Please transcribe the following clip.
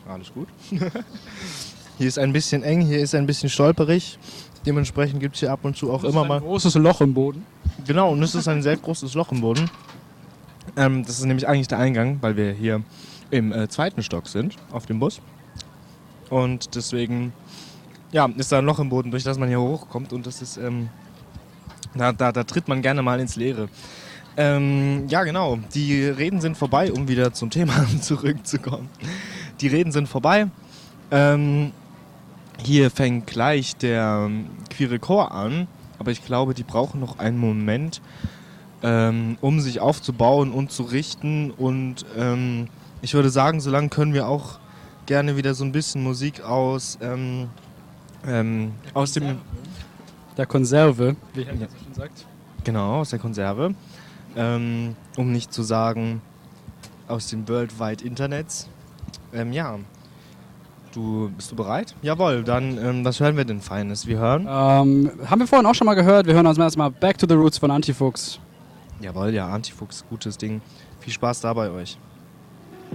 Alles gut. Hier ist ein bisschen eng, hier ist ein bisschen stolperig. Dementsprechend gibt es hier ab und zu auch immer mal... Ein großes Loch im Boden. Genau, und es ist ein sehr großes Loch im Boden. Das ist nämlich eigentlich der Eingang, weil wir hier im 2. Stock sind, auf dem Bus. Und deswegen ist da ein Loch im Boden, durch das man hier hochkommt. Und das ist, da tritt man gerne mal ins Leere. Ja, genau. Die Reden sind vorbei, um wieder zum Thema zurückzukommen. Die Reden sind vorbei. Hier fängt gleich der queere Chor an. Aber ich glaube, die brauchen noch einen Moment, um sich aufzubauen und zu richten. Und ich würde sagen, so lange können wir auch gerne wieder so ein bisschen Musik aus dem... Der Konserve, wie Herr Jesse schon sagt. Genau, aus der Konserve. Um nicht zu sagen, aus dem Worldwide Internets. Bist du bereit? Jawohl, dann was hören wir denn Feines? Wir hören... Haben wir vorhin auch schon mal gehört. Wir hören uns erstmal Back to the Roots von Antifuchs. Jawohl, ja, Antifuchs, gutes Ding. Viel Spaß da bei euch.